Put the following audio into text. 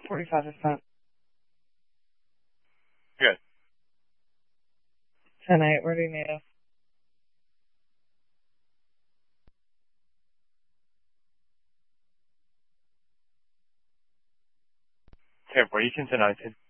45%. Good. 10-8, where do you need us? Tampa, Eaton to 19.